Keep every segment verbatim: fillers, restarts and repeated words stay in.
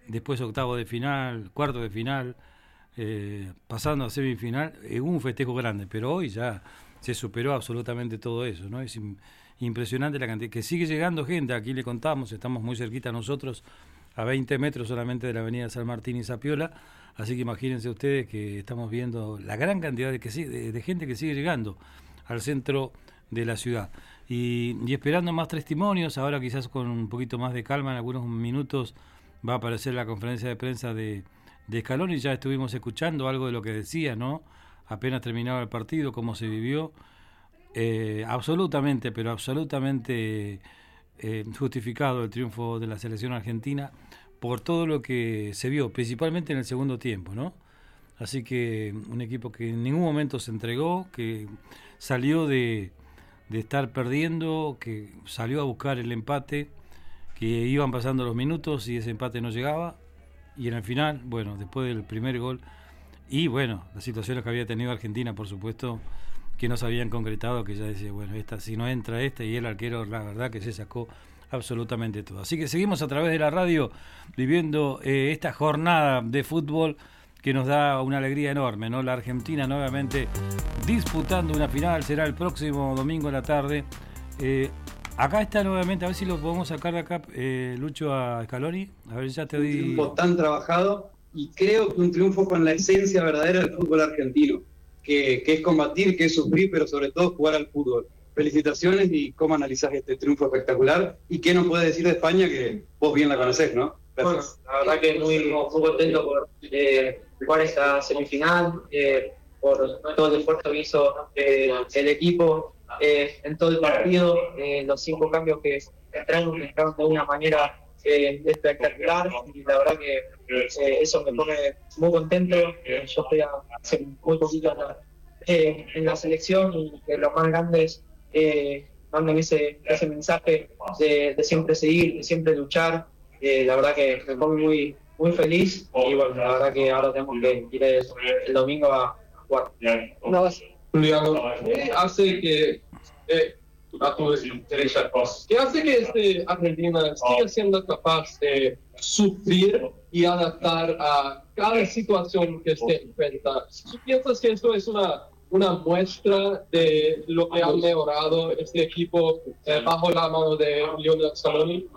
después octavo de final, cuarto de final, eh, pasando a semifinal, eh, un festejo grande, pero hoy ya se superó absolutamente todo eso, ¿no? Es im- impresionante la cantidad, que sigue llegando gente, aquí le contamos, estamos muy cerquita nosotros, a veinte metros solamente de la avenida San Martín y Zapiola, así que imagínense ustedes que estamos viendo la gran cantidad de, que sigue, de, de gente que sigue llegando al centro de la ciudad. Y, y esperando más testimonios, ahora quizás con un poquito más de calma, en algunos minutos va a aparecer la conferencia de prensa de, de Scaloni, ya estuvimos escuchando algo de lo que decía, ¿no? Apenas terminaba el partido, cómo se vivió, eh, absolutamente, pero absolutamente eh, justificado el triunfo de la selección argentina por todo lo que se vio, principalmente en el segundo tiempo, ¿no? Así que un equipo que en ningún momento se entregó, que salió de, de estar perdiendo, que salió a buscar el empate, que iban pasando los minutos y ese empate no llegaba, y en el final, bueno, después del primer gol, y bueno, las situaciones que había tenido Argentina, por supuesto, que no se habían concretado, que ya decía, bueno, esta si no entra esta, y el arquero, la verdad que se sacó absolutamente todo. Así que seguimos a través de la radio viviendo eh, esta jornada de fútbol que nos da una alegría enorme, ¿no? La Argentina nuevamente disputando una final, será el próximo domingo en la tarde. Eh, acá está nuevamente, a ver si lo podemos sacar de acá, eh, Lucho, a Scaloni. A ver, ya te Un di... triunfo tan trabajado y creo que un triunfo con la esencia verdadera del fútbol argentino, que, que es combatir, que es sufrir, pero sobre todo jugar al fútbol. Felicitaciones y cómo analizás este triunfo espectacular y qué nos puedes decir de España, que vos bien la conocés, ¿no? Gracias. Bueno, la verdad que muy, muy contento por eh, jugar esta semifinal, eh, por todo el esfuerzo que hizo eh, el equipo eh, en todo el partido, eh, los cinco cambios que entraron, entraron de una manera eh, espectacular y la verdad que eh, eso me pone muy contento. Eh, yo estoy hace muy poquito en la, eh, en la selección y que los más grandes eh, manden ese, ese mensaje de, de siempre seguir, de siempre luchar. Eh, la verdad que me pone muy muy feliz y bueno, la verdad que ahora tenemos que ir el, el domingo a jugar. Una base. Juliano, ¿qué hace que eh, a tu derecha, qué hace que este Argentina siga siendo capaz de sufrir y adaptar a cada situación que se enfrenta? ¿Tú piensas que esto es una una muestra de lo que ha mejorado este equipo eh, bajo la mano de Lionel Scaloni?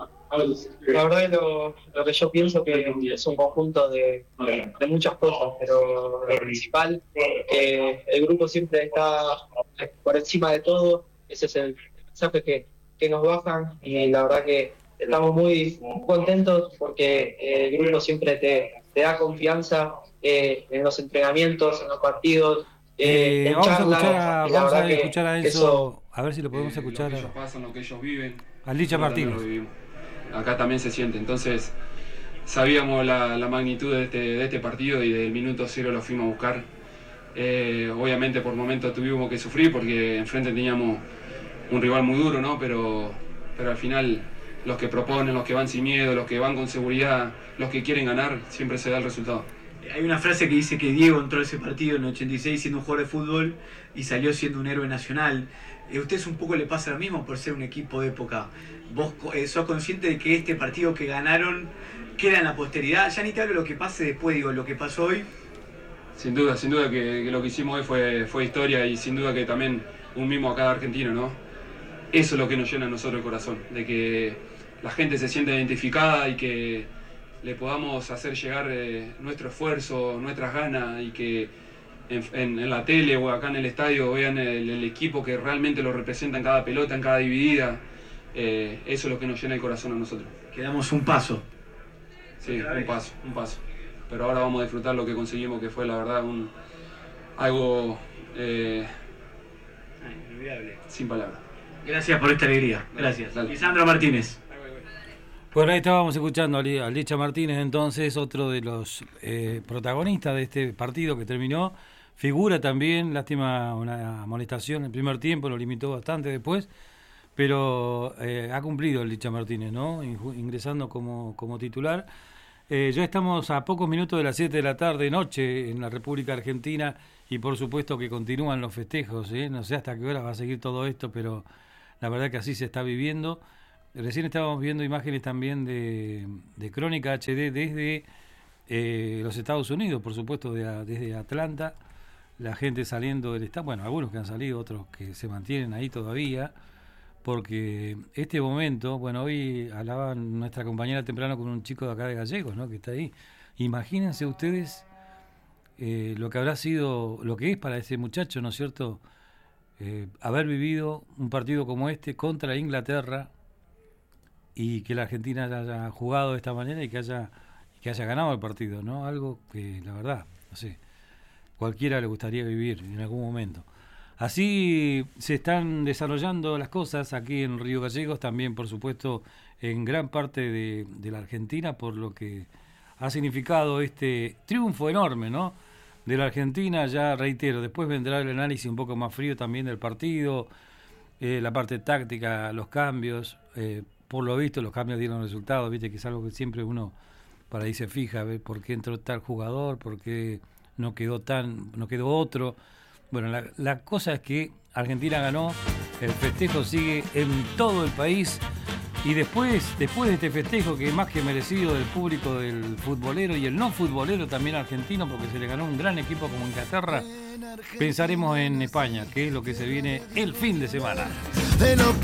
La verdad es lo, lo que yo pienso que es un conjunto de, de muchas cosas, pero lo principal, que el grupo siempre está por encima de todo, ese es el mensaje que, que nos bajan y la verdad que estamos muy contentos porque el grupo siempre te, te da confianza eh, en los entrenamientos, en los partidos. Eh, Eh, vamos charla, a escuchar a, y la vamos a verdad escuchar a que Enzo, eso, a ver si lo podemos eh, escuchar. Lo que ellos pasan, lo que ellos viven. A Licha Martínez. Lo vivimos. Acá también se siente. Entonces, sabíamos la, la magnitud de este, de este partido y del minuto cero lo fuimos a buscar. Eh, obviamente, por momentos tuvimos que sufrir porque enfrente teníamos un rival muy duro, ¿no? Pero, pero al final, los que proponen, los que van sin miedo, los que van con seguridad, los que quieren ganar, siempre se da el resultado. Hay una frase que dice que Diego entró a ese partido en el ochenta y seis siendo un jugador de fútbol y salió siendo un héroe nacional. ¿A ustedes un poco le pasa lo mismo por ser un equipo de época? ¿Vos eh, sos consciente de que este partido que ganaron queda en la posteridad? Ya ni te hablo de lo que pase después, digo, lo que pasó hoy. Sin duda, sin duda que, que lo que hicimos hoy fue, fue historia y sin duda que también un mimo a cada argentino, ¿no? Eso es lo que nos llena a nosotros el corazón, de que la gente se sienta identificada y que le podamos hacer llegar eh, nuestro esfuerzo, nuestras ganas y que en, en, en la tele o acá en el estadio vean el, el equipo que realmente lo representa en cada pelota, en cada dividida. Eh, eso es lo que nos llena el corazón a nosotros. Quedamos un paso. Sí, un paso, un paso. Pero ahora vamos a disfrutar lo que conseguimos, que fue la verdad un algo eh, inolvidable. Sin palabras. Gracias por esta alegría. Gracias. Dale. Lisandro Martínez. Bueno, ahí estábamos escuchando a Licha Martínez, entonces, otro de los eh, protagonistas de este partido que terminó. Figura también, lástima una amonestación en el primer tiempo, lo limitó bastante después, pero eh, ha cumplido el Licha Martínez, ¿no? Ingresando como, como titular. Eh, ya estamos a pocos minutos de las siete de la tarde, noche, en la República Argentina, y por supuesto que continúan los festejos, ¿eh? No sé hasta qué hora va a seguir todo esto, pero la verdad que así se está viviendo. recién estábamos viendo imágenes también de, de Crónica H D desde eh, los Estados Unidos, por supuesto, de, desde Atlanta, la gente saliendo del estado, bueno, algunos que han salido, otros que se mantienen ahí todavía, porque este momento, bueno, hoy hablaba nuestra compañera temprano con un chico de acá de Gallegos, ¿no?, que está ahí. Imagínense ustedes eh, lo que habrá sido, lo que es para ese muchacho, ¿no es cierto?, eh, haber vivido un partido como este contra Inglaterra y que la Argentina haya jugado de esta manera y que haya, que haya ganado el partido, ¿no? Algo que, la verdad, no sé, cualquiera le gustaría vivir en algún momento. Así se están desarrollando las cosas aquí en Río Gallegos, también por supuesto en gran parte de, de la Argentina, por lo que ha significado este triunfo enorme, ¿no?, de la Argentina. Ya reitero, después vendrá el análisis un poco más frío también del partido, eh, la parte táctica, los cambios, eh, por lo visto los cambios dieron resultados, viste que es algo que siempre uno para ahí se fija, ver por qué entró tal jugador, por qué no quedó tan, no quedó otro. Bueno, la, la cosa es que Argentina ganó, el festejo sigue en todo el país y después, después de este festejo que es más que merecido del público del futbolero y el no futbolero también argentino, porque se le ganó un gran equipo como Inglaterra, pensaremos en España, que es lo que se viene el fin de semana.